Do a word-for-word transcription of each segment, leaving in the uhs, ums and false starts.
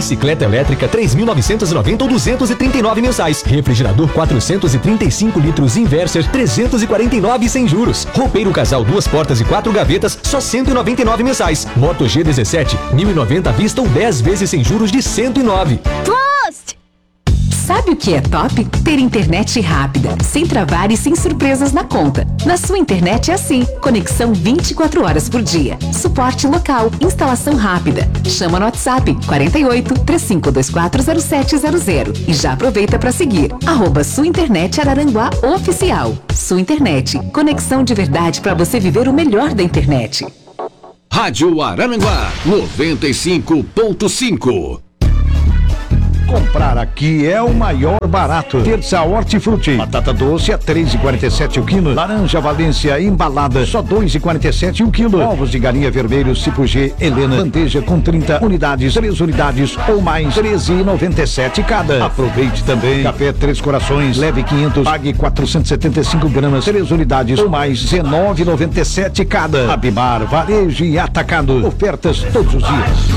Bicicleta elétrica três mil novecentos e noventa ou duzentos e trinta e nove mensais. Refrigerador quatrocentos e trinta e cinco litros Inverser trezentos e quarenta e nove sem juros. Roupeiro casal duas portas e quatro gavetas só cento e noventa e nove mensais. Moto G dezessete mil e noventa à vista ou dez vezes sem juros de cento e nove. Post! Sabe o que é top? Ter internet rápida, sem travar e sem surpresas na conta. Na sua internet é assim, conexão vinte e quatro horas por dia, suporte local, instalação rápida. Chama no WhatsApp quarenta e oito, três cinco dois quatro, zero sete zero zero e já aproveita para seguir arroba Sua Internet Araranguá Oficial. Sua Internet, conexão de verdade para você viver o melhor da internet. Rádio Araranguá noventa e cinco ponto cinco. Comprar aqui é o maior barato. Terça Hortifruti. Batata doce a três reais e quarenta e sete o quilo. Laranja Valência embalada só dois reais e quarenta e sete o quilo. Ovos de galinha vermelho Cipo G Helena. Bandeja com trinta unidades, três unidades ou mais, treze reais e noventa e sete cada. Aproveite também. Café Três Corações, leve quinhentos, pague quatrocentos e setenta e cinco gramas, três unidades ou mais, dezenove reais e noventa e sete cada. Abimar, varejo e atacado. Ofertas todos os dias.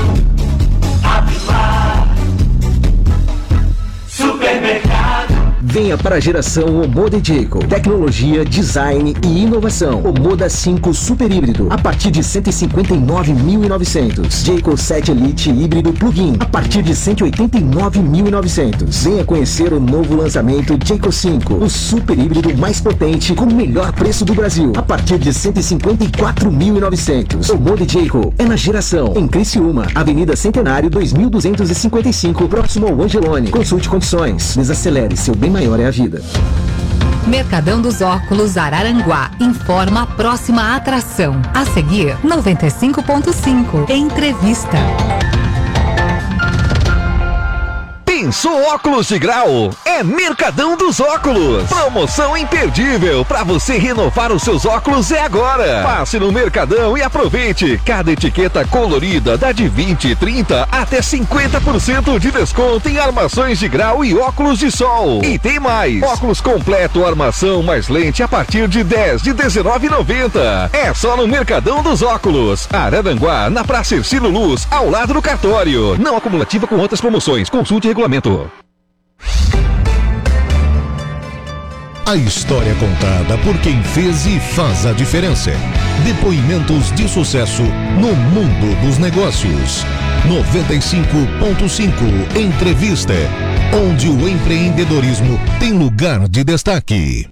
Supermercado. Venha para a geração Omoda Jayco. Tecnologia, design e inovação. Omoda cinco Super Híbrido a partir de cento e cinquenta e nove mil e novecentos. Jayco sete Elite Híbrido Plug-in a partir de cento e oitenta e nove mil e novecentos. Venha conhecer o novo lançamento Jayco cinco, o super híbrido mais potente com o melhor preço do Brasil a partir de cento e cinquenta e quatro mil e novecentos. Omoda Jayco é na geração, em Criciúma, Avenida Centenário dois mil duzentos e cinquenta e cinco, próximo ao Angelone. Consulte condições. Desacelere, seu bem maior é a vida. Mercadão dos Óculos Araranguá informa a próxima atração. A seguir, noventa e cinco ponto cinco. Entrevista. Pensou óculos de grau? É Mercadão dos Óculos. Promoção imperdível para você renovar os seus óculos é agora. Passe no Mercadão e aproveite. Cada etiqueta colorida dá de vinte, trinta até cinquenta por cento de desconto em armações de grau e óculos de sol. E tem mais. Óculos completo, armação mais lente a partir de dez de dezenove reais e noventa centavos. É só no Mercadão dos Óculos. Araranguá, na Praça Ercílio Luz, ao lado do cartório. Não acumulativa com outras promoções. Consulte regulamento. A história contada por quem fez e faz a diferença. Depoimentos de sucesso no mundo dos negócios. noventa e cinco ponto cinco Entrevista, onde o empreendedorismo tem lugar de destaque.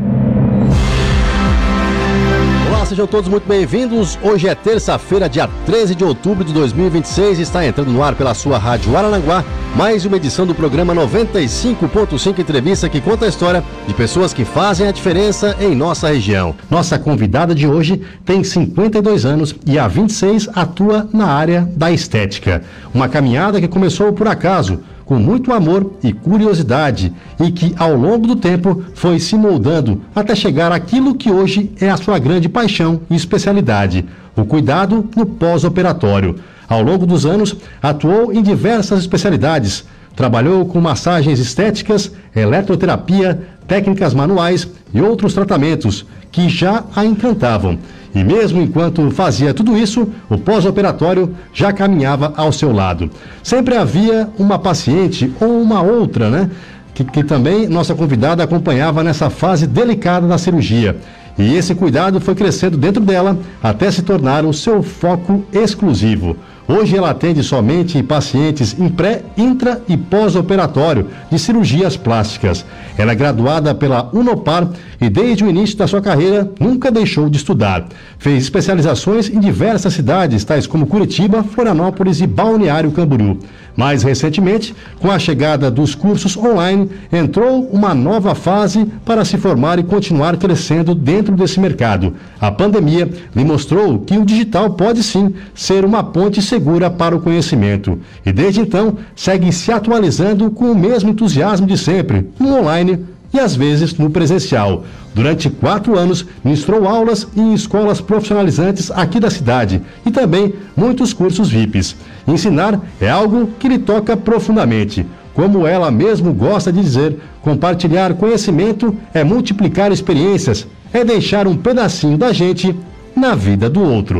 Olá, sejam todos muito bem-vindos. Hoje é terça-feira, dia treze de outubro de dois mil e vinte e seis. Está entrando no ar pela sua Rádio Araranguá mais uma edição do programa noventa e cinco ponto cinco Entrevista, que conta a história de pessoas que fazem a diferença em nossa região. Nossa convidada de hoje tem cinquenta e dois anos e há vinte e seis atua na área da estética. Uma caminhada que começou por acaso, com muito amor e curiosidade, e que ao longo do tempo foi se moldando até chegar àquilo que hoje é a sua grande paixão e especialidade, o cuidado no pós-operatório. Ao longo dos anos, atuou em diversas especialidades, trabalhou com massagens estéticas, eletroterapia, técnicas manuais e outros tratamentos que já a encantavam. E mesmo enquanto fazia tudo isso, o pós-operatório já caminhava ao seu lado. Sempre havia uma paciente ou uma outra, né? Que, que também nossa convidada acompanhava nessa fase delicada da cirurgia. E esse cuidado foi crescendo dentro dela até se tornar o seu foco exclusivo. Hoje ela atende somente pacientes em pré, intra e pós-operatório de cirurgias plásticas. Ela é graduada pela Unopar e desde o início da sua carreira nunca deixou de estudar. Fez especializações em diversas cidades, tais como Curitiba, Florianópolis e Balneário Camboriú. Mais recentemente, com a chegada dos cursos online, entrou uma nova fase para se formar e continuar crescendo dentro desse mercado. A pandemia lhe mostrou que o digital pode sim ser uma ponte segura para o conhecimento. E desde então, segue se atualizando com o mesmo entusiasmo de sempre, no online e às vezes no presencial. Durante quatro anos, ministrou aulas em escolas profissionalizantes aqui da cidade e também muitos cursos V I Ps. Ensinar é algo que lhe toca profundamente. Como ela mesmo gosta de dizer, compartilhar conhecimento é multiplicar experiências, é deixar um pedacinho da gente na vida do outro.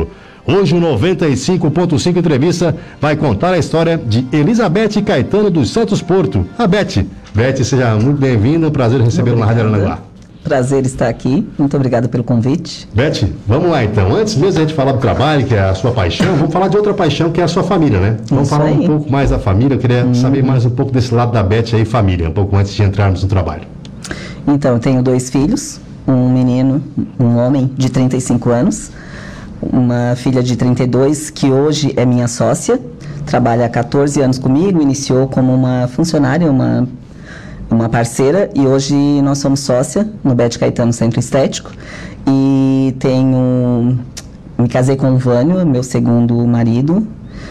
Hoje o noventa e cinco ponto cinco Entrevista vai contar a história de Elizabeth Caetano dos Santos Porto. A Beth. Beth, seja muito bem-vinda, prazer recebê-la na Rádio Aranaguá. Prazer estar aqui, muito obrigada pelo convite. Beth, vamos lá então. Antes mesmo de a gente falar do trabalho, que é a sua paixão, vamos falar de outra paixão, que é a sua família, né? Vamos Isso falar aí. um pouco mais da família, eu queria Hum. saber mais um pouco desse lado da Beth aí, família, um pouco antes de entrarmos no trabalho. Então, eu tenho dois filhos, um menino, um homem de trinta e cinco anos, uma filha de trinta e dois, que hoje é minha sócia, trabalha há quatorze anos comigo, iniciou como uma funcionária, uma, uma parceira, e hoje nós somos sócia no Beth Caetano Centro Estético. E tenho, me casei com o Vânio, meu segundo marido,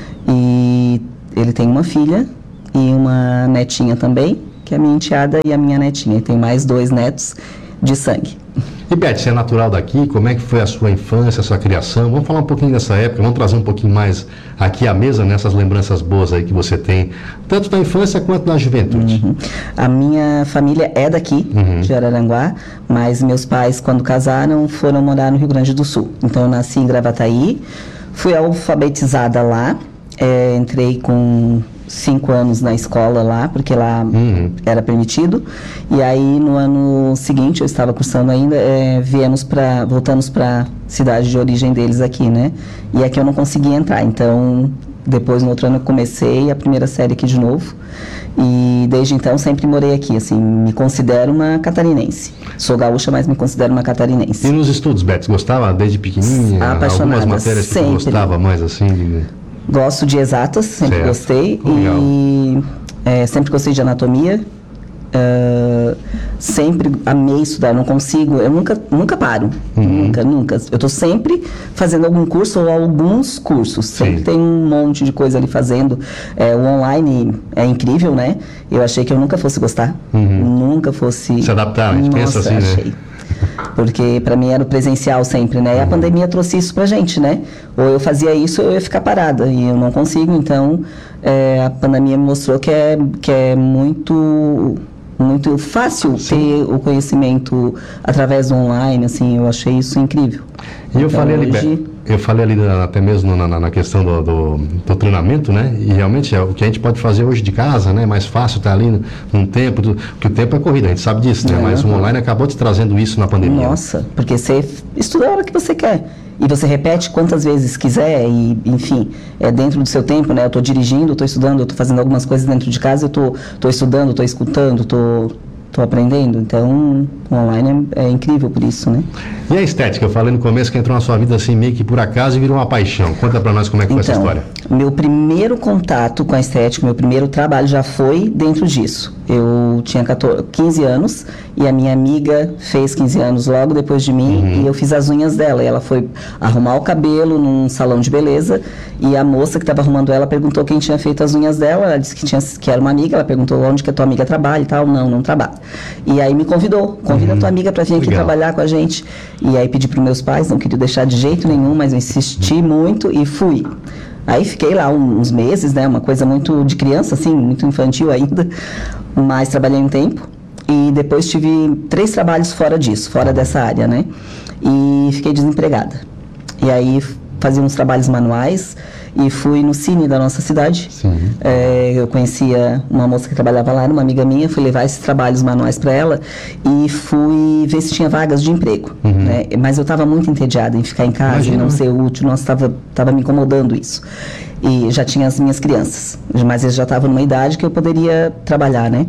e ele tem uma filha e uma netinha também, que é a minha enteada e a minha netinha. E tem mais dois netos de sangue. E Beth, você é natural daqui? Como é que foi a sua infância, a sua criação? Vamos falar um pouquinho dessa época, vamos trazer um pouquinho mais aqui à mesa, nessas lembranças boas aí que você tem, tanto da infância quanto da juventude. Uhum. A minha família é daqui, Uhum. de Araranguá, mas meus pais, quando casaram, foram morar no Rio Grande do Sul. Então, eu nasci em Gravataí, fui alfabetizada lá, é, entrei com cinco anos na escola lá, porque lá Uhum. era permitido. E aí, no ano seguinte, eu estava cursando ainda, é, viemos para, voltamos para cidade de origem deles aqui, né? E aqui eu não consegui entrar, então depois no outro ano eu comecei a primeira série aqui de novo. E desde então sempre morei aqui, assim, me considero uma catarinense. Sou gaúcha, mas me considero uma catarinense. E nos estudos, Beth, gostava desde pequenininha? Apaixonada, Algumas matérias que você sempre. gostava mais assim? De... Gosto de exatas, sempre Certo. gostei. Legal. E é, sempre gostei de anatomia. Uh, sempre amei estudar, não consigo, eu nunca, nunca paro, Uhum. nunca, nunca. Eu estou sempre fazendo algum curso ou alguns cursos, sempre Sim. tem um monte de coisa ali fazendo. É, o online é incrível, né? Eu achei que eu nunca fosse gostar, Uhum. nunca fosse... Se adaptar, a gente Nossa, pensa assim, né? achei. Porque para mim era o presencial sempre, né? E a pandemia trouxe isso pra gente, né? Ou eu fazia isso ou eu ia ficar parada. E eu não consigo, então é, a pandemia me mostrou que é, que é muito, muito fácil Sim. ter o conhecimento através do online, assim, eu achei isso incrível. E eu Então, falei ali, hoje- Beth, eu falei ali na- até mesmo na, na- na questão do, do, do treinamento, né? E realmente é o que a gente pode fazer hoje de casa, né? Mais fácil estar ali num tempo, do, porque o tempo é corrida, a gente sabe disso, né? É. Mas o online acabou te trazendo isso na pandemia. Nossa, porque você estuda a hora que você quer. E você repete quantas vezes quiser e, enfim, é dentro do seu tempo, né? Eu estou dirigindo, estou estudando, eu estou fazendo algumas coisas dentro de casa, eu estou tô estudando, estou escutando, estou tô aprendendo. Então, o online é, é incrível por isso, né? E a estética? Eu falei no começo que entrou na sua vida assim meio que por acaso e virou uma paixão. Conta pra nós como é que foi essa Então, história. meu primeiro contato com a estética, meu primeiro trabalho já foi dentro disso. Eu tinha quatorze, quinze anos e a minha amiga fez quinze anos logo depois de mim Uhum. e eu fiz as unhas dela. E ela foi arrumar o cabelo num salão de beleza e a moça que estava arrumando ela perguntou quem tinha feito as unhas dela. Ela disse que, tinha, que era uma amiga. Ela perguntou onde que a tua amiga trabalha e tal. Não, não trabalha. E aí me convidou. Convida Uhum. a tua amiga para vir aqui Legal. trabalhar com a gente. E aí pedi para os meus pais, não queria deixar de jeito nenhum, mas eu insisti muito e fui. Aí fiquei lá uns meses, né, uma coisa muito de criança, assim, muito infantil ainda, mas trabalhei um tempo e depois tive três trabalhos fora disso, fora dessa área, né, e fiquei desempregada. E aí fazia uns trabalhos manuais e fui no Cine da nossa cidade. Sim. É, eu conhecia uma moça que trabalhava lá, era uma amiga minha, fui levar esses trabalhos manuais para ela e fui ver se tinha vagas de emprego, Uhum. né? Mas eu estava muito entediada em ficar em casa Imagina. e não ser útil, nossa, estava tava me incomodando isso. E já tinha as minhas crianças, mas eles já estavam numa idade que eu poderia trabalhar, né?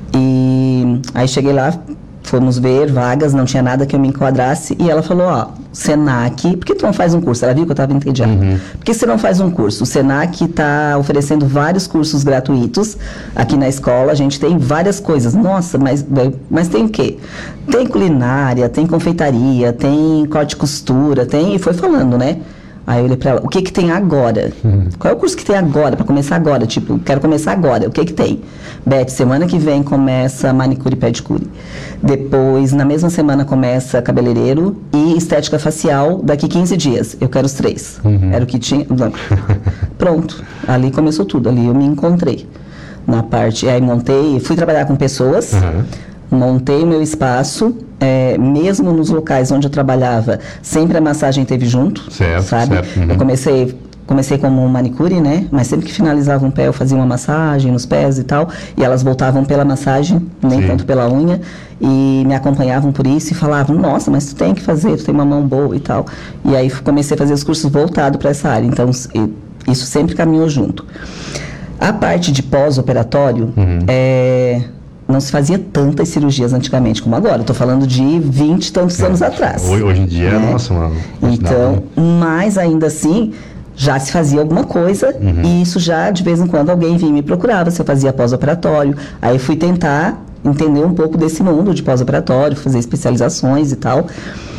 E aí cheguei lá, fomos ver vagas, não tinha nada que eu me enquadrasse. E ela falou, ó, Senac, por que tu não faz um curso? Ela viu que eu estava entediada. Uhum. Por que você não faz um curso? O Senac está oferecendo vários cursos gratuitos aqui na escola. A gente tem várias coisas. Nossa, mas, mas tem o quê? Tem culinária, tem confeitaria, tem corte e costura, tem... E foi falando, né? Aí eu olhei pra ela, o que que tem agora? Uhum. Qual é o curso que tem agora, para começar agora? Tipo, quero começar agora, o que que tem? Beth, semana que vem começa manicure e pedicure. Depois, na mesma semana, começa cabeleireiro e estética facial daqui quinze dias. Eu quero os três. Uhum. Era o que tinha. Não. Pronto, ali começou tudo, ali eu me encontrei. Na parte, aí montei, fui trabalhar com pessoas. Uhum. montei o meu espaço, é, mesmo nos locais onde eu trabalhava, sempre a massagem teve junto, certo, sabe? Certo. Uhum. Eu comecei... Comecei como manicure, né? Mas sempre que finalizava um pé, eu fazia uma massagem nos pés e tal. E elas voltavam pela massagem, nem Sim. tanto pela unha. E me acompanhavam por isso e falavam, nossa, mas tu tem que fazer, tu tem uma mão boa e tal. E aí comecei a fazer os cursos voltados para essa área. Então, isso sempre caminhou junto. A parte de pós-operatório, uhum. é... não se fazia tantas cirurgias antigamente como agora. Estou falando de vinte e tantos é, anos atrás. Hoje, hoje em dia, né? Nossa, mano. Então, mas ainda assim... já se fazia alguma coisa, uhum. e isso já, de vez em quando, alguém vinha e me procurava se eu fazia pós-operatório. Aí fui tentar entender um pouco desse mundo de pós-operatório, fazer especializações e tal.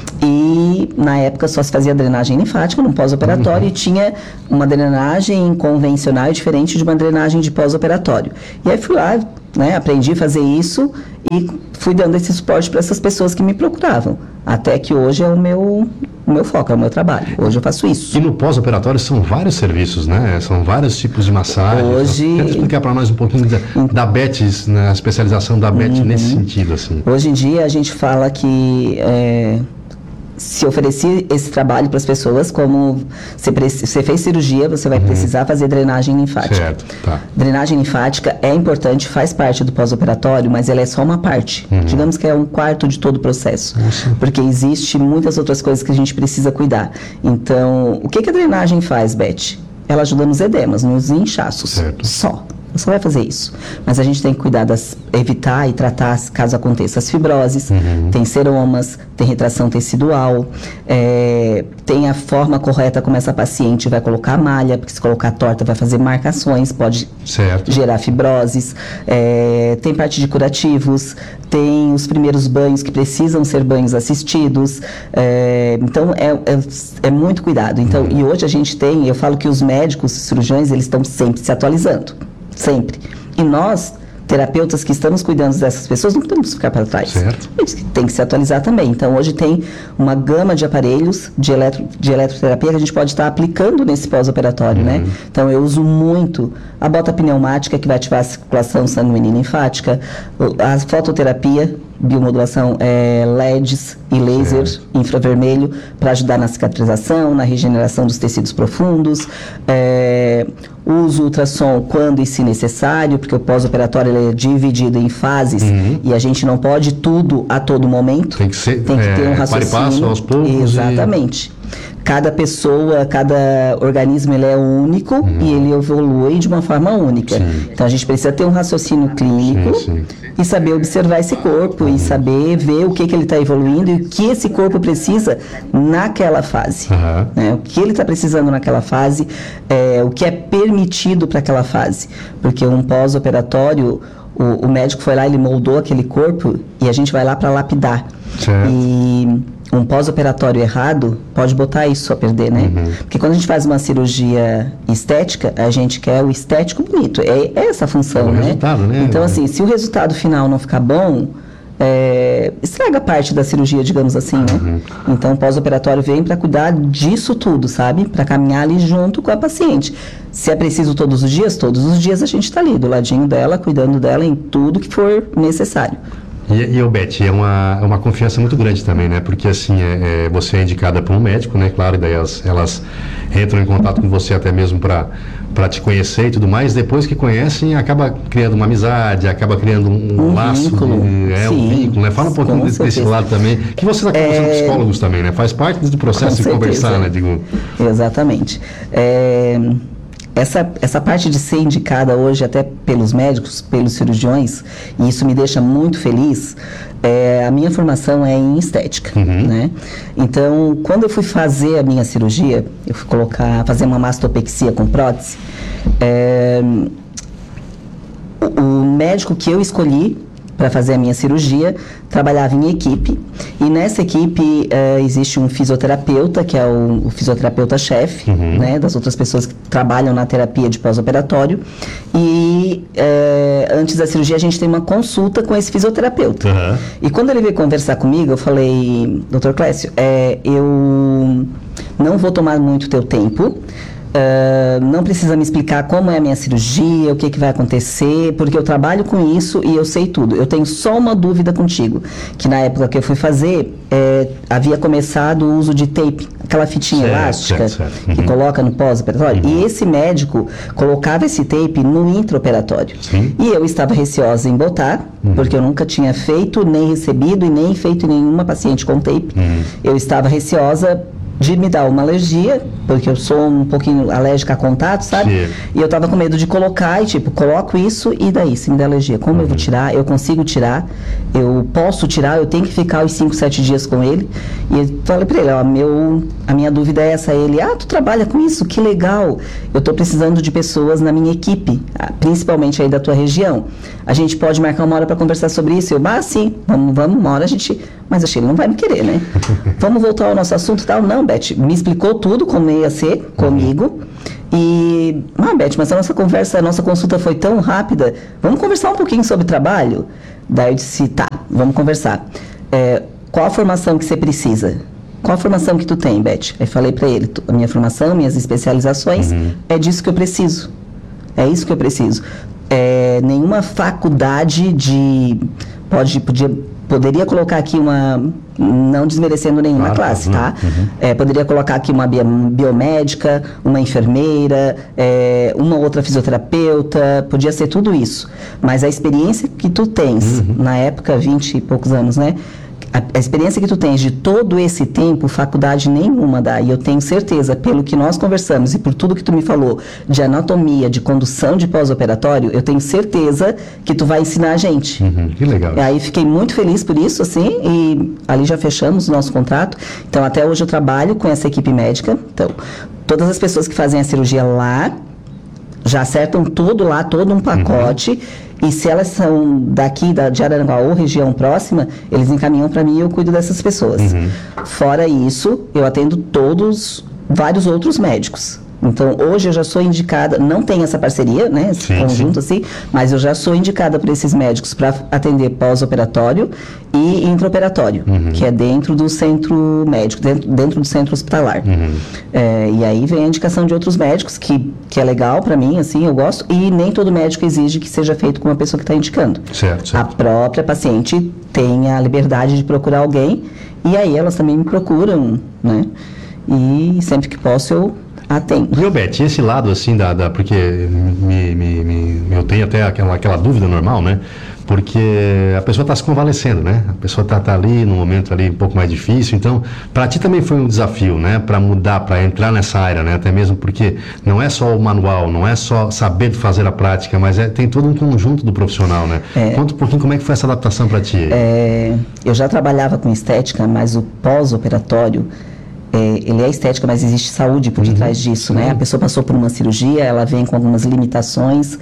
E, na época, só se fazia drenagem linfática no pós-operatório, uhum. e tinha uma drenagem convencional diferente de uma drenagem de pós-operatório. E aí fui lá, né, aprendi a fazer isso e fui dando esse suporte para essas pessoas que me procuravam. Até que hoje é o meu, o meu foco, é o meu trabalho. Hoje eu faço isso. E no pós-operatório são vários serviços, né? São vários tipos de massagem. Hoje... Quer explicar para nós um pouquinho da, da B E T, né? A especialização da B E T uhum. nesse sentido, assim. Hoje em dia a gente fala que... É... se oferecer esse trabalho para as pessoas, como você, você fez cirurgia, você vai uhum. precisar fazer drenagem linfática. Certo, tá. Drenagem linfática é importante, faz parte do pós-operatório, mas ela é só uma parte. Uhum. Digamos que é um quarto de todo o processo. Nossa. Porque existe muitas outras coisas que a gente precisa cuidar. Então, o que, que a drenagem faz, Beth? Ela ajuda nos edemas, nos inchaços. Certo. Só. Só vai fazer isso. Mas a gente tem que cuidar das, evitar e tratar caso aconteça as fibroses, uhum. tem seromas, tem retração tecidual, é, tem a forma correta como essa paciente vai colocar a malha, porque se colocar torta vai fazer marcações, pode certo. gerar fibroses, é, tem parte de curativos, tem os primeiros banhos que precisam ser banhos assistidos, é, então é, é, é muito cuidado. Então, uhum. E hoje a gente tem, eu falo que os médicos, os cirurgiões, eles estão sempre se atualizando. Sempre. E nós, terapeutas que estamos cuidando dessas pessoas, não podemos ficar para trás. Certo. Eles têm que se atualizar também. Então, hoje tem uma gama de aparelhos de, eletro, de eletroterapia que a gente pode estar aplicando nesse pós-operatório, uhum. né? Então, eu uso muito a bota pneumática, que vai ativar a circulação sanguínea e linfática, a fototerapia, biomodulação, é, L E Ds e laser certo. infravermelho para ajudar na cicatrização, na regeneração dos tecidos profundos, é, uso ultrassom quando e se necessário, porque o pós-operatório ele é dividido em fases uhum. e a gente não pode tudo a todo momento. Tem que ser, tem que ter um é, raciocínio. Passo aos poucos. Exatamente. E... Cada pessoa, cada organismo ele é único uhum. e ele evolui de uma forma única. Sim. Então a gente precisa ter um raciocínio clínico sim, sim. e saber observar esse corpo uhum. e saber ver o que, que ele está evoluindo e o que esse corpo precisa naquela fase. Uhum. Né? O que ele está precisando naquela fase, é, o que é permitido para aquela fase. Porque um pós-operatório, o, o médico foi lá, ele moldou aquele corpo e a gente vai lá para lapidar. Certo. E um pós-operatório errado pode botar isso a perder, né? Uhum. Porque quando a gente faz uma cirurgia estética, a gente quer o estético bonito. É, é essa a função, é o né? resultado, né? Então, assim, se o resultado final não ficar bom, é, estraga parte da cirurgia, digamos assim, né? Uhum. Então, o pós-operatório vem para cuidar disso tudo, sabe? Para caminhar ali junto com a paciente. Se é preciso todos os dias, todos os dias a gente está ali, do ladinho dela, cuidando dela em tudo que for necessário. E, e Beth, é uma, é uma confiança muito grande também, né? Porque assim, é, é, você é indicada por um médico, né? Claro, e daí elas, elas entram em contato com você até mesmo para para te conhecer e tudo mais. Depois que conhecem, acaba criando uma amizade, acaba criando um, um, um laço, vínculo. De, é Sim, um vínculo, né? Fala um pouquinho desse, desse lado também, que você está conversando com é... psicólogos também, né? Faz parte do processo com de certeza. Conversar, né? Digo... Exatamente. É... Essa, essa parte de ser indicada hoje até pelos médicos, pelos cirurgiões, e isso me deixa muito feliz, é, a minha formação é em estética, uhum. né? Então, quando eu fui fazer a minha cirurgia, eu fui colocar, fazer uma mastopexia com prótese, é, o, o médico que eu escolhi para fazer a minha cirurgia, trabalhava em equipe, e nessa equipe uh, existe um fisioterapeuta, que é o, o fisioterapeuta-chefe, uhum. né, das outras pessoas que trabalham na terapia de pós-operatório, e uh, antes da cirurgia a gente tem uma consulta com esse fisioterapeuta. Uhum. E quando ele veio conversar comigo, eu falei, doutor Clécio, é, eu não vou tomar muito teu tempo, Uh, não precisa me explicar como é a minha cirurgia, o que, que vai acontecer, porque eu trabalho com isso e eu sei tudo. Eu tenho só uma dúvida contigo, que na época que eu fui fazer, é, havia começado o uso de tape, aquela fitinha certo, elástica certo, certo. Uhum. que coloca no pós-operatório. Uhum. E esse médico colocava esse tape no intraoperatório. Sim. E eu estava receosa em botar, uhum. porque eu nunca tinha feito, nem recebido e nem feito em nenhuma paciente com tape. Uhum. Eu estava receosa de me dar uma alergia, porque eu sou um pouquinho alérgica a contato, sabe? Sim. E eu tava com medo de colocar e tipo, coloco isso e daí, se me der alergia, como uhum. eu vou tirar? Eu consigo tirar, eu posso tirar, eu tenho que ficar os cinco, sete dias com ele. E eu falei pra ele, ó, meu, a minha dúvida é essa. Ele, ah, tu trabalha com isso? Que legal. Eu tô precisando de pessoas na minha equipe, principalmente aí da tua região. A gente pode marcar uma hora para conversar sobre isso? Eu, ah, sim, vamos, vamos, uma hora a gente... Mas achei, ele não vai me querer, né? Vamos voltar ao nosso assunto e tal? Não, Beth, me explicou tudo como ia ser comigo. E, ah, Beth, mas a nossa conversa, a nossa consulta foi tão rápida. Vamos conversar um pouquinho sobre trabalho? Daí eu disse, tá, vamos conversar. É, qual a formação que você precisa? Qual a formação que tu tem, Beth? Aí falei pra ele, a minha formação, minhas especializações, uhum. é disso que eu preciso. É isso que eu preciso. É, nenhuma faculdade de... Pode, podia... Poderia colocar aqui uma, não desmerecendo nenhuma claro, classe, tá? Uhum. É, poderia colocar aqui uma biomédica, uma enfermeira, é, uma outra fisioterapeuta, podia ser tudo isso. Mas a experiência que tu tens, uhum. na época, vinte e poucos anos, né? A, a experiência que tu tens de todo esse tempo, faculdade nenhuma dá. E eu tenho certeza, pelo que nós conversamos e por tudo que tu me falou de anatomia, de condução de pós-operatório, eu tenho certeza que tu vai ensinar a gente. Uhum, que legal. E aí fiquei muito feliz por isso, assim, e ali já fechamos o nosso contrato. Então, até hoje eu trabalho com essa equipe médica. Então, todas as pessoas que fazem a cirurgia lá, já acertam tudo lá, todo um pacote. Uhum. E se elas são daqui, da, de Araranguá ou região próxima, eles encaminham para mim e eu cuido dessas pessoas. Uhum. Fora isso, eu atendo todos, vários outros médicos. Então, hoje eu já sou indicada, não tem essa parceria, né, esse sim, conjunto sim. assim, mas eu já sou indicada por esses médicos para atender pós-operatório e intraoperatório, uhum. que é dentro do centro médico, dentro, dentro do centro hospitalar. Uhum. É, e aí vem a indicação de outros médicos, que, que é legal para mim, assim, eu gosto, e nem todo médico exige que seja feito com uma pessoa que está indicando. Certo, certo. A própria paciente tem a liberdade de procurar alguém, e aí elas também me procuram, né, e sempre que posso eu atendo. Viu, Beth, esse lado assim, da, da porque me, me, me, eu tenho até aquela, aquela dúvida normal, né? Porque a pessoa está se convalescendo, né? A pessoa está tá ali num momento ali um pouco mais difícil. Então, para ti também foi um desafio, né? Para mudar, para entrar nessa área, né? Até mesmo porque não é só o manual, não é só saber fazer a prática, mas é, tem todo um conjunto do profissional, né? É, Conta um pouquinho como é que foi essa adaptação para ti. É, eu já trabalhava com estética, mas o pós-operatório, É, ele é estética, mas existe saúde por detrás uhum, disso, sim. né? A pessoa passou por uma cirurgia, ela vem com algumas limitações,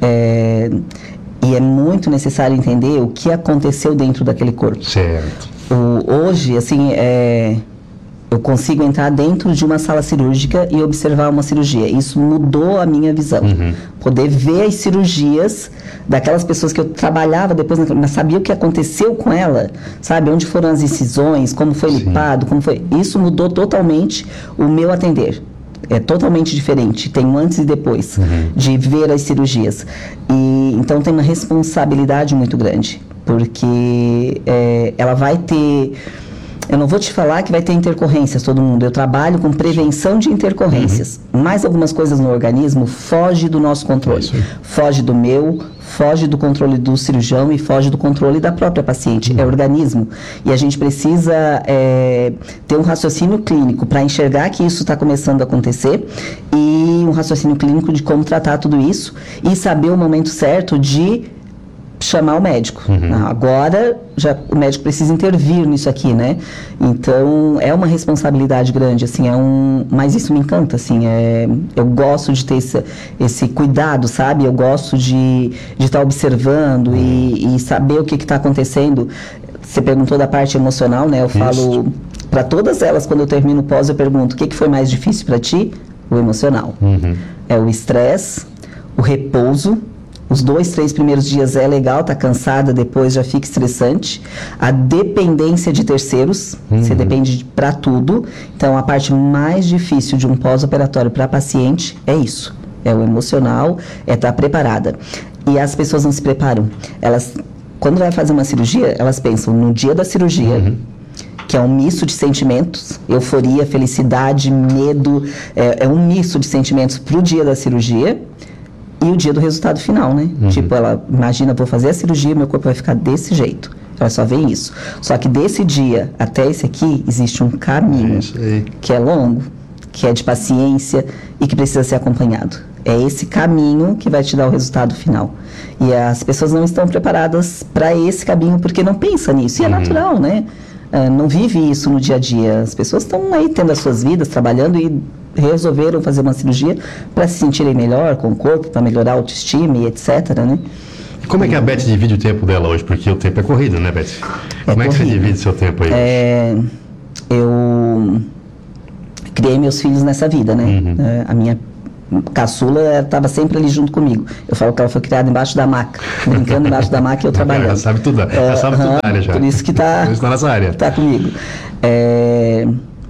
é, e é muito necessário entender o que aconteceu dentro daquele corpo. Certo. O, hoje, assim, é, eu consigo entrar dentro de uma sala cirúrgica e observar uma cirurgia. Isso mudou a minha visão. Uhum. Poder ver as cirurgias daquelas pessoas que eu trabalhava depois, mas sabia o que aconteceu com ela, sabe? Onde foram as incisões, como foi Sim. lipado, como foi... Isso mudou totalmente o meu atender. É totalmente diferente, tem um antes e depois uhum. de ver as cirurgias. E, então tem uma responsabilidade muito grande, porque é, ela vai ter... Eu não vou te falar que vai ter intercorrências, todo mundo. Eu trabalho com prevenção de intercorrências. Uhum. Mas algumas coisas no organismo fogem do nosso controle. Isso. Foge do meu, foge do controle do cirurgião e foge do controle da própria paciente. Uhum. É organismo. E a gente precisa é, ter um raciocínio clínico para enxergar que isso está começando a acontecer e um raciocínio clínico de como tratar tudo isso e saber o momento certo de chamar o médico. Uhum. Agora, já, o médico precisa intervir nisso aqui, né? Então, é uma responsabilidade grande, assim, é um... Mas isso me encanta, assim, é... Eu gosto de ter esse, esse cuidado, sabe? Eu gosto de estar tá observando uhum. e, e saber o que está acontecendo. Você perguntou da parte emocional, né? Eu isso. falo... Para todas elas, quando eu termino o pós, eu pergunto, o que, que foi mais difícil para ti? O emocional. Uhum. É o estresse, o repouso Os dois, três primeiros dias é legal, tá cansada, depois já fica estressante. A dependência de terceiros, uhum. Você depende para tudo. Então, a parte mais difícil de um pós-operatório para paciente é isso. É o emocional, é estar preparada. E as pessoas não se preparam. Elas, quando vai fazer uma cirurgia, elas pensam no dia da cirurgia, uhum. que é um misto de sentimentos, euforia, felicidade, medo, é, é um misto de sentimentos pro dia da cirurgia. E o dia do resultado final, né? Uhum. Tipo, ela imagina, vou fazer a cirurgia, meu corpo vai ficar desse jeito. Ela só vê isso. Só que desse dia até esse aqui, existe um caminho é que é longo, que é de paciência e que precisa ser acompanhado. É esse caminho que vai te dar o resultado final. E as pessoas não estão preparadas para esse caminho porque não pensam nisso. E uhum. é natural, né? Uh, não vive isso no dia a dia. As pessoas estão aí tendo as suas vidas, trabalhando e resolveram fazer uma cirurgia para se sentirem melhor com o corpo, para melhorar a autoestima e etcétera, né? E como é que a Beth divide o tempo dela hoje? Porque o tempo é corrido, né, Beth? É como é corrido. que você divide seu tempo aí? É, eu criei meus filhos nessa vida, né? Uhum. É, a minha caçula estava sempre ali junto comigo. Eu falo que ela foi criada embaixo da maca, brincando embaixo da maca e eu trabalhando. Ela sabe tudo, ela uh, sabe tudo da área já. Por isso que está nessa área. Tá comigo. É,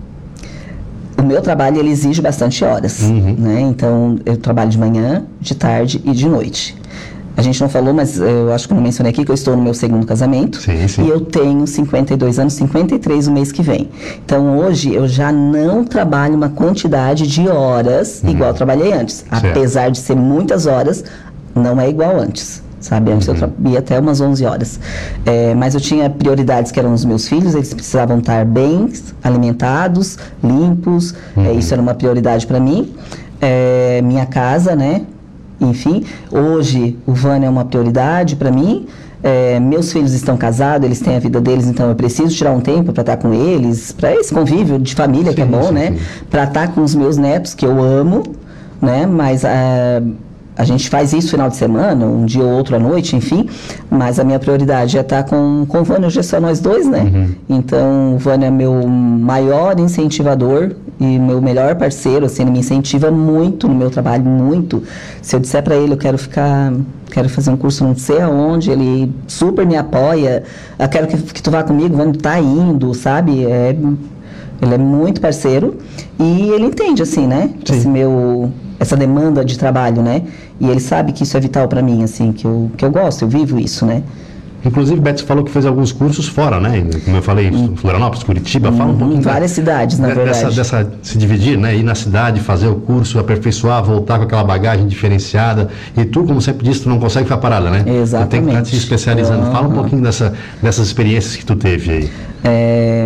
o meu trabalho, ele exige bastante horas, uhum. né? Então, eu trabalho de manhã, de tarde e de noite. A gente não falou, mas eu acho que eu não mencionei aqui que eu estou no meu segundo casamento. Sim, sim. E eu tenho cinquenta e dois anos, cinquenta e três o mês que vem. Então, hoje, eu já não trabalho uma quantidade de horas uhum. igual eu trabalhei antes. Certo. Apesar de ser muitas horas, não é igual antes. Sabe, antes uhum. eu trabalhei até umas onze horas. É, mas eu tinha prioridades que eram os meus filhos, eles precisavam estar bem alimentados, limpos, uhum. é, isso era uma prioridade para mim. É, minha casa, né? Enfim, hoje o Vânia é uma prioridade para mim. É, meus filhos estão casados, eles têm a vida deles, então eu preciso tirar um tempo para estar com eles, para esse convívio de família sim, que é bom, sim, né? Para estar com os meus netos, que eu amo, né? Mas a, a gente faz isso no final de semana, um dia ou outro à noite, enfim. Mas a minha prioridade é estar com, com o Vânia, hoje é só nós dois, né? Uhum. Então, o Vânia é meu maior incentivador e meu melhor parceiro, assim, ele me incentiva muito no meu trabalho, muito. Se eu disser para ele, eu quero ficar, quero fazer um curso não sei aonde, ele super me apoia, eu quero que, que tu vá comigo, Vânia, tá indo, sabe? É, ele é muito parceiro e ele entende, assim, né? Sim. Esse meu, essa demanda de trabalho, né? E ele sabe que isso é vital para mim, assim, que eu, que eu gosto, eu vivo isso, né? Inclusive, Beth falou que fez alguns cursos fora, né? Como eu falei, hum. Florianópolis, Curitiba, fala um pouquinho. Em várias da, cidades, na dessa, verdade. Dessa, se dividir, né? Ir na cidade, fazer o curso, aperfeiçoar, voltar com aquela bagagem diferenciada. E tu, como sempre disse, tu não consegue ficar parada, né? Exatamente. Tu tem que estar te especializando. Uhum. Fala um pouquinho dessa, dessas experiências que tu teve aí. É,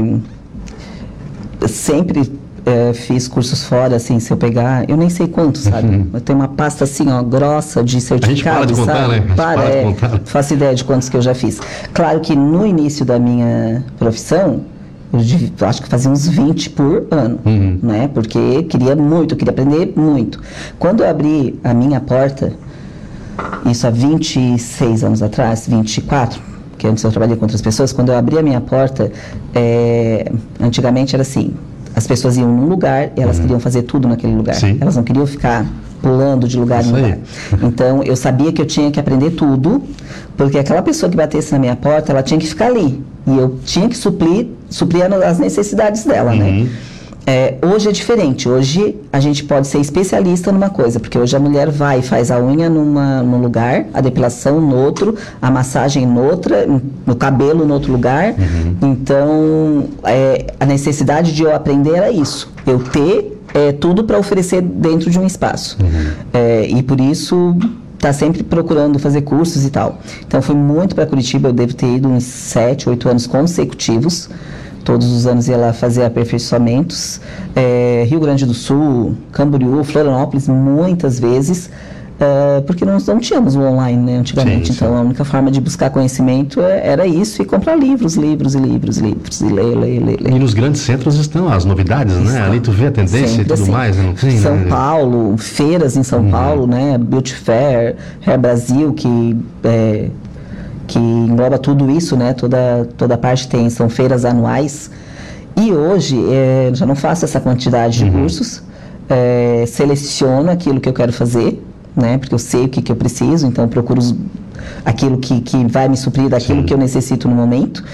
sempre... É, fiz cursos fora, assim, se eu pegar, eu nem sei quantos, sabe? Uhum. Eu tenho uma pasta, assim, ó, grossa de certificados, a gente para de contar, sabe? Né? Para, para é, de contar. Faço ideia de quantos que eu já fiz. Claro que no início da minha profissão, eu, devia, eu acho que fazia uns vinte por ano, uhum. né? Porque queria muito, queria aprender muito. Quando eu abri a minha porta, isso há vinte e seis anos atrás, vinte e quatro, que antes eu trabalhei com outras pessoas, quando eu abri a minha porta, é, antigamente era assim... As pessoas iam num lugar e elas uhum. queriam fazer tudo naquele lugar. Sim. Elas não queriam ficar pulando de lugar em lugar. Então, eu sabia que eu tinha que aprender tudo, porque aquela pessoa que batesse na minha porta, ela tinha que ficar ali. E eu tinha que suprir, suprir as necessidades dela, uhum. né? É, hoje é diferente. Hoje a gente pode ser especialista numa coisa, porque hoje a mulher vai e faz a unha numa, num lugar, a depilação no outro, a massagem no outro, no cabelo no outro lugar. Uhum. Então, é, a necessidade de eu aprender era isso. Eu ter é, tudo para oferecer dentro de um espaço. Uhum. É, e por isso... Tá sempre procurando fazer cursos e tal. Então, fui muito para Curitiba, eu devo ter ido uns sete, oito anos consecutivos. Todos os anos ia lá fazer aperfeiçoamentos. É, Rio Grande do Sul, Camboriú, Florianópolis, muitas vezes, é, porque nós não tínhamos o online, né, antigamente. Sim, sim. Então, a única forma de buscar conhecimento era isso, e comprar livros, livros e livros, livros, e ler, ler, ler, ler. E nos grandes centros estão as novidades, né? Ali tu vê a tendência sempre e tudo assim. Mais. Não tem, São né? Paulo, feiras em São uhum. Paulo, né? Beauty Fair, Hair Brasil, que... É, que engloba tudo isso, né? Toda, toda a parte tem, são feiras anuais. E hoje, é, já não faço essa quantidade de uhum. cursos, é, seleciono aquilo que eu quero fazer, né? Porque eu sei o que, que eu preciso, então eu procuro os, aquilo que, que vai me suprir daquilo Sim. que eu necessito no momento.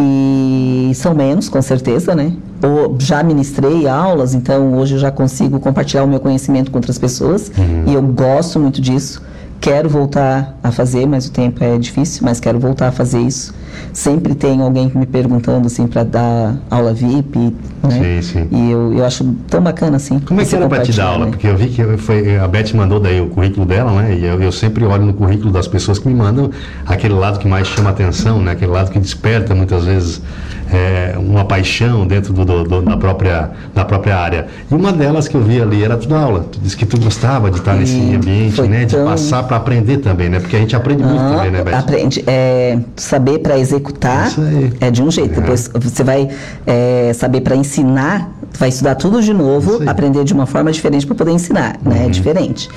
E são menos, com certeza, né? Ou já ministrei aulas, então hoje eu já consigo compartilhar o meu conhecimento com outras pessoas. Uhum. E eu gosto muito disso. Quero voltar a fazer, mas o tempo é difícil, mas quero voltar a fazer isso. Sempre tem alguém me perguntando, assim, para dar aula V I P, né? Sim, sim. E eu, eu acho tão bacana, assim. Como é que era para te dar aula? Né? Porque eu vi que foi, a Beth mandou daí o currículo dela, né? E eu, eu sempre olho no currículo das pessoas que me mandam aquele lado que mais chama atenção, né? Aquele lado que desperta, muitas vezes, é, uma paixão dentro do, do, do, da, própria, da própria área. E uma delas que eu vi ali era tu dar aula. Tu disse que tu gostava de estar e nesse ambiente, né? De tão... passar para aprender também, né? Porque a gente aprende muito ah, também, né, Beth? Aprende. É, saber para executar é de um jeito. É. Depois você vai é, saber para ensinar, vai estudar tudo de novo, aprender de uma forma diferente para poder ensinar, uhum. né? É diferente.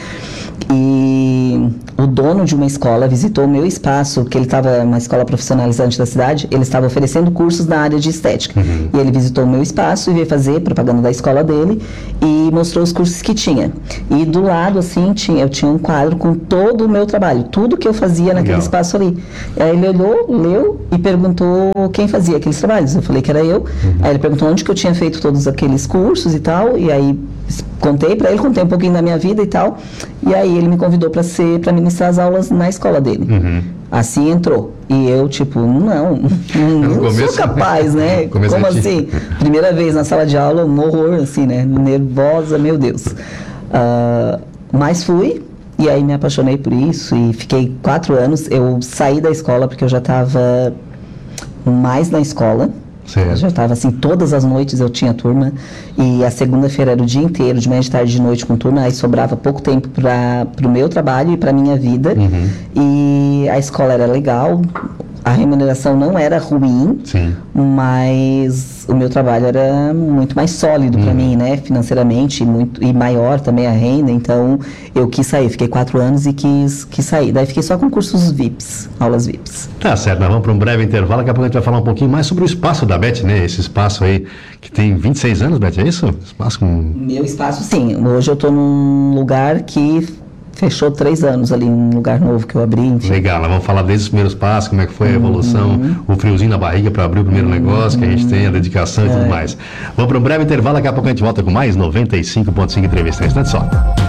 E o dono de uma escola visitou o meu espaço, que ele estava uma escola profissionalizante da cidade, ele estava oferecendo cursos na área de estética. Uhum. E ele visitou o meu espaço e veio fazer propaganda da escola dele e mostrou os cursos que tinha. E do lado, assim, tinha, eu tinha um quadro com todo o meu trabalho, tudo que eu fazia naquele Legal. espaço ali. Aí ele olhou, leu e perguntou quem fazia aqueles trabalhos. Eu falei que era eu. Uhum. Aí ele perguntou onde que eu tinha feito todos aqueles cursos e tal, e aí contei para ele, contei um pouquinho da minha vida e tal, e aí ele me convidou para ser, para ministrar as aulas na escola dele. Uhum. Assim entrou. E eu, tipo, não, não começo, sou capaz, né? Como assim? Primeira vez na sala de aula, um horror, assim, né? Nervosa, meu Deus. Uh, mas fui, e aí me apaixonei por isso, e fiquei quatro anos. Eu saí da escola porque eu já estava mais na escola. Certo. Eu já estava assim, todas as noites eu tinha turma, e a segunda-feira era o dia inteiro, de manhã, de tarde, de noite com turma, aí sobrava pouco tempo para o meu trabalho e para minha vida. Uhum. E a escola era legal, a remuneração não era ruim, Sim. mas o meu trabalho era muito mais sólido uhum. para mim, né, financeiramente, muito, e maior também a renda, então eu quis sair, fiquei quatro anos e quis, quis sair, daí fiquei só com cursos V I Ps, aulas V I Ps. Tá certo, nós vamos para um breve intervalo, daqui a pouco a gente vai falar um pouquinho mais sobre o espaço da Beth, né, esse espaço aí que tem vinte e seis anos, Beth, é isso? Espaço com... Meu espaço, sim, hoje eu estou num lugar que fechou três anos ali, num lugar novo que eu abri. Enfim. Legal, nós vamos falar desde os primeiros passos, como é que foi a evolução, uhum. o friozinho na barriga para abrir o primeiro uhum. negócio, que a gente tem, a dedicação e é. tudo mais. Vamos para um breve intervalo, daqui a pouco a gente volta com mais noventa e cinco ponto cinco entrevista. Instante só.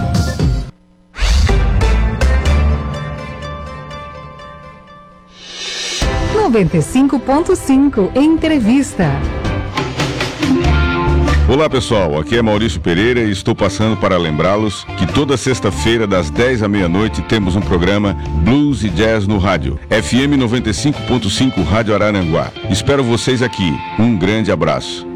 noventa e cinco ponto cinco Entrevista. Olá pessoal, aqui é Maurício Pereira e estou passando para lembrá-los que toda sexta-feira das dez à meia-noite temos um programa Blues e Jazz no rádio, F M noventa e cinco ponto cinco Rádio Araranguá. Espero vocês aqui, um grande abraço.